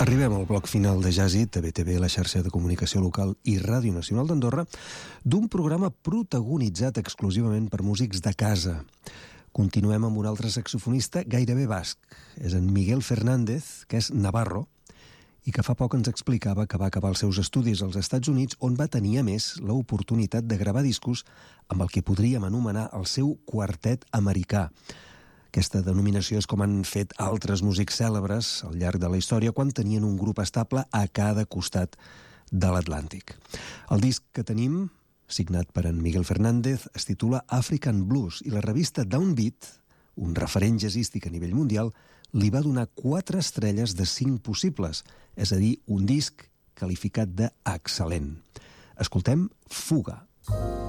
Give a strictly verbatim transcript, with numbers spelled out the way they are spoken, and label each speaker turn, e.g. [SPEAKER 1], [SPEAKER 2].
[SPEAKER 1] Arribem al bloc final de Jazzit, de B T V, la xarxa de comunicació local i Ràdio Nacional d'Andorra, d'un programa protagonitzat exclusivament per músics de casa. Continuem amb un altre saxofonista gairebé basc. És en Miguel Fernández, que és navarro, i que fa poc ens explicava que va acabar els seus estudis als Estats Units, on va tenir, a més, l'oportunitat de gravar discos amb el que podríem anomenar el seu quartet americà. Aquesta denominació és com han fet altres músics cèlebres al llarg de la història quan tenien un grup estable a cada costat de l'Atlàntic. El disc que tenim, signat per en Miguel Fernández, es titula African Blues i la revista Downbeat, un referent jazzístic a nivell mundial, li va donar quatre estrelles de cinc possibles, és a dir, un disc qualificat d'excel·lent. Escoltem Fuga. Fuga.